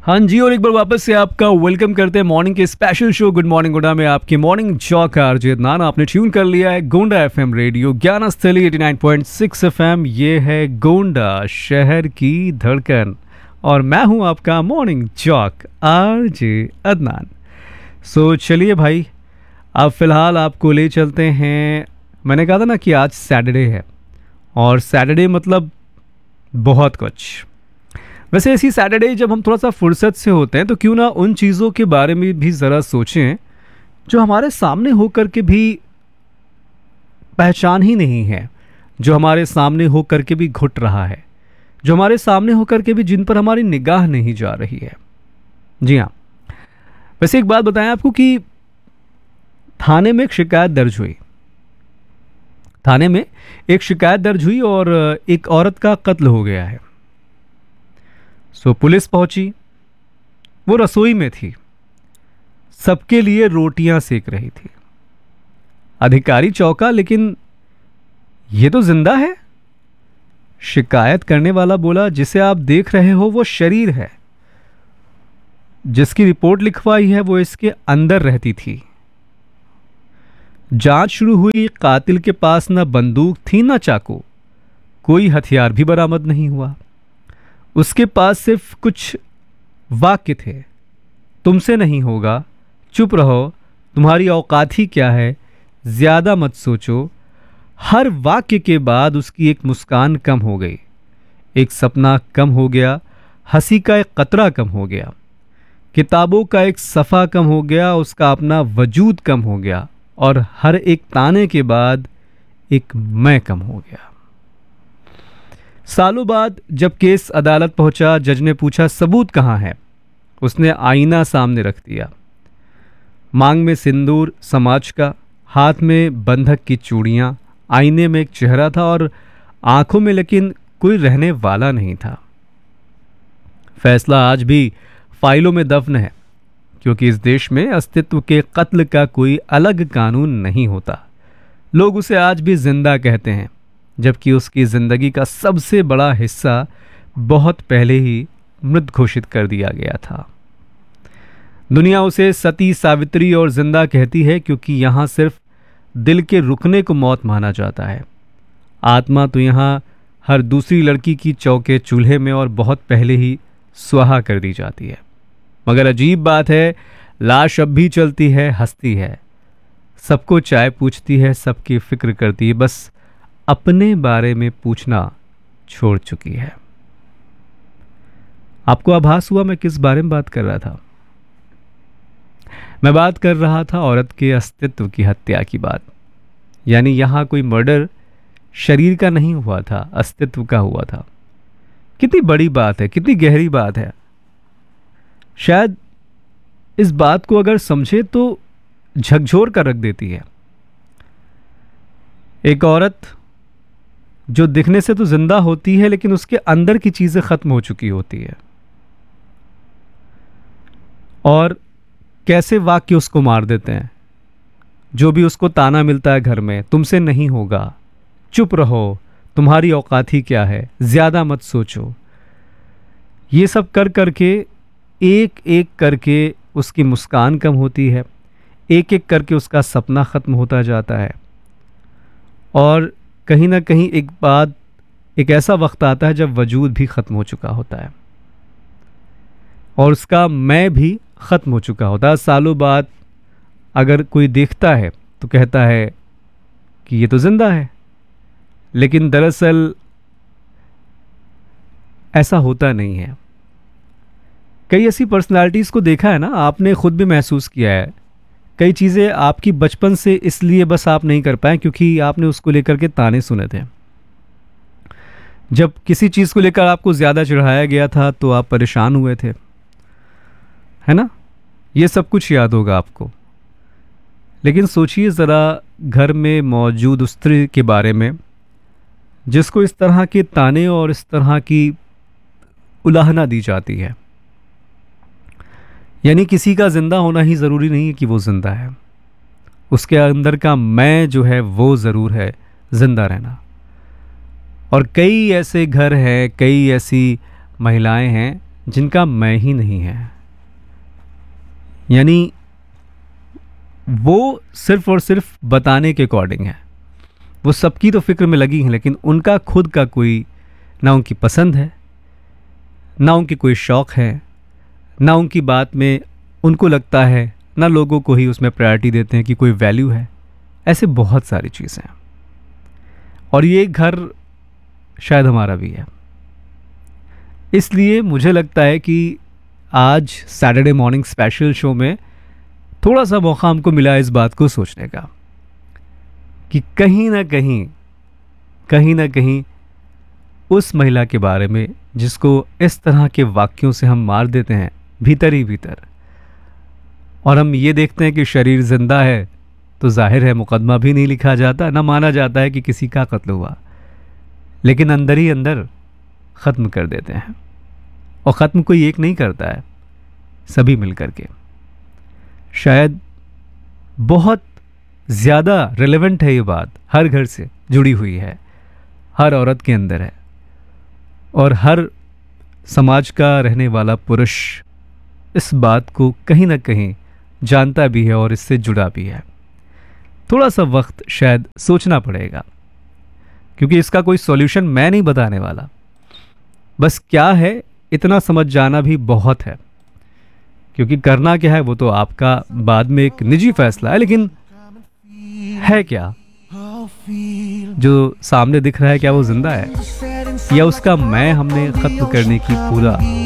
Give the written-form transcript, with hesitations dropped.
हाँ जी, और एक बार वापस से आपका वेलकम करते हैं मॉर्निंग के special show good morning Gonda में। आपकी मॉर्निंग जॉक आरजे अदनान आपने ट्यून कर लिया है Gonda FM radio Gyansthali 89.6 FM. ये है गोंडा शहर की धड़कन और मैं हूं आपका मॉर्निंग जॉक आरजे अदनान। सो चलिए भाई, अब फिलहाल आपको ले चलते हैं। मैंने कहा था ना कि आज सैटरडे है और सैटरडे मतलब बहुत कुछ। वैसे ऐसी सैटरडे जब हम थोड़ा सा फुर्सत से होते हैं तो क्यों ना उन चीज़ों के बारे में भी ज़रा सोचें जो हमारे सामने होकर के भी पहचान ही नहीं है, जो हमारे सामने होकर के भी घुट रहा है, जो हमारे सामने होकर के भी जिन पर हमारी निगाह नहीं जा रही है। जी हाँ, वैसे एक बात बताएं आपको कि थाने में एक शिकायत दर्ज हुई। थाने में एक शिकायत दर्ज हुई और एक औरत का कत्ल हो गया है। सो पुलिस पहुंची, वो रसोई में थी, सबके लिए रोटियां सेक रही थी। अधिकारी चौंका, लेकिन ये तो जिंदा है। शिकायत करने वाला बोला, जिसे आप देख रहे हो वो शरीर है, जिसकी रिपोर्ट लिखवाई है वो इसके अंदर रहती थी। जांच शुरू हुई, कातिल के पास ना बंदूक थी ना चाकू, कोई हथियार भी बरामद नहीं हुआ। उसके पास सिर्फ कुछ वाक्य थे, तुमसे नहीं होगा, चुप रहो, तुम्हारी औकात ही क्या है, ज्यादा मत सोचो। हर वाक्य के बाद उसकी एक मुस्कान कम हो गई, एक सपना कम हो गया, हंसी का एक कतरा कम हो गया, किताबों का एक सफ़ा कम हो गया, उसका अपना वजूद कम हो गया और हर एक ताने के बाद एक मैं कम हो गया। सालों बाद जब केस अदालत पहुंचा, जज ने पूछा सबूत कहाँ है। उसने आईना सामने रख दिया, मांग में सिंदूर समाज का, हाथ में बंधक की चूड़ियां, आईने में एक चेहरा था और आंखों में लेकिन कोई रहने वाला नहीं था। फैसला आज भी फाइलों में दफन है, क्योंकि इस देश में अस्तित्व के कत्ल का कोई अलग कानून नहीं होता। लोग उसे आज भी जिंदा कहते हैं, जबकि उसकी जिंदगी का सबसे बड़ा हिस्सा बहुत पहले ही मृत घोषित कर दिया गया था। दुनिया उसे सती सावित्री और जिंदा कहती है, क्योंकि यहाँ सिर्फ दिल के रुकने को मौत माना जाता है। आत्मा तो यहाँ हर दूसरी लड़की की चौके चूल्हे में और बहुत पहले ही स्वाहा कर दी जाती है। मगर अजीब बात है, लाश अब भी चलती है, हंसती है, सबको चाय पूछती है, सबकी फिक्र करती है, बस अपने बारे में पूछना छोड़ चुकी है। आपको आभास हुआ मैं किस बारे में बात कर रहा था? मैं बात कर रहा था औरत के अस्तित्व की हत्या की बात। यानी यहां कोई मर्डर शरीर का नहीं हुआ था, अस्तित्व का हुआ था। कितनी बड़ी बात है, कितनी गहरी बात है। शायद इस बात को अगर समझे तो झकझोर कर रख देती है। एक औरत जो दिखने से तो जिंदा होती है, लेकिन उसके अंदर की चीजें खत्म हो चुकी होती है, और कैसे वाक्य उसको मार देते हैं। जो भी उसको ताना मिलता है घर में, तुमसे नहीं होगा, चुप रहो, तुम्हारी औकात ही क्या है, ज्यादा मत सोचो, ये सब कर करके एक एक करके उसकी मुस्कान कम होती है, एक एक करके उसका सपना खत्म होता जाता है। और कहीं ना कहीं एक ऐसा वक्त आता है जब वजूद भी खत्म हो चुका होता है और उसका मैं भी खत्म हो चुका होता है। सालों बाद अगर कोई देखता है तो कहता है कि ये तो जिंदा है, लेकिन दरअसल ऐसा होता नहीं है। कई ऐसी पर्सनालिटीज को देखा है ना, आपने खुद भी महसूस किया है। कई चीज़ें आपकी बचपन से इसलिए बस आप नहीं कर पाए क्योंकि आपने उसको लेकर के ताने सुने थे। जब किसी चीज़ को लेकर आपको ज़्यादा चिढ़ाया गया था तो आप परेशान हुए थे, है ना? ये सब कुछ याद होगा आपको। लेकिन सोचिए ज़रा घर में मौजूद उस स्त्री के बारे में जिसको इस तरह के ताने और इस तरह की उलाहना दी जाती है। यानी किसी का जिंदा होना ही ज़रूरी नहीं है कि वो जिंदा है, उसके अंदर का मैं जो है वो ज़रूर है जिंदा रहना। और कई ऐसे घर हैं, कई ऐसी महिलाएं हैं जिनका मैं ही नहीं है। यानी वो सिर्फ और सिर्फ बताने के अकॉर्डिंग है। वो सबकी तो फिक्र में लगी हैं, लेकिन उनका खुद का कोई, ना उनकी पसंद है, ना उनकी कोई शौक़ है, ना उनकी बात में उनको लगता है, ना लोगों को ही उसमें प्रायोरिटी देते हैं कि कोई वैल्यू है। ऐसे बहुत सारी चीज़ें हैं। और ये घर शायद हमारा भी है। इसलिए मुझे लगता है कि आज सैटरडे मॉर्निंग स्पेशल शो में थोड़ा सा मौका हमको मिला इस बात को सोचने का कि कहीं ना कहीं उस महिला के बारे में जिसको इस तरह के वाक्यों से हम मार देते हैं भीतर ही भीतर, और हम ये देखते हैं कि शरीर जिंदा है तो जाहिर है मुकदमा भी नहीं लिखा जाता, ना माना जाता है कि किसी का कत्ल हुआ, लेकिन अंदर ही अंदर ख़त्म कर देते हैं। और ख़त्म कोई एक नहीं करता है, सभी मिलकर के। शायद बहुत ज़्यादा रिलेवेंट है ये बात, हर घर से जुड़ी हुई है, हर औरत के अंदर है, और हर समाज का रहने वाला पुरुष इस बात को कहीं ना कहीं जानता भी है और इससे जुड़ा भी है। थोड़ा सा वक्त शायद सोचना पड़ेगा, क्योंकि इसका कोई सॉल्यूशन मैं नहीं बताने वाला। बस क्या है, इतना समझ जाना भी बहुत है, क्योंकि करना क्या है वो तो आपका बाद में एक निजी फैसला है। लेकिन है क्या जो सामने दिख रहा है, क्या वो जिंदा है, या उसका मैं हमने खत्म करने की पूरा